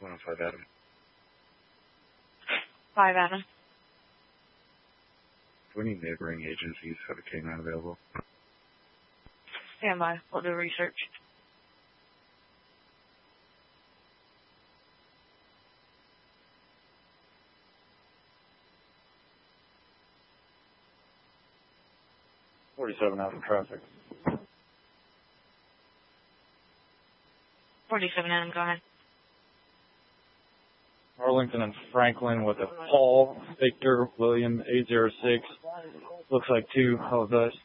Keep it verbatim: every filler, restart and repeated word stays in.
one oh five Adam. five Adam. Do any neighboring agencies have a canine available? Stand by. We'll do research. forty-seven out of traffic. forty-seven Adam, go ahead. Arlington and Franklin with a Paul Victor William eight zero six. Looks like two of us.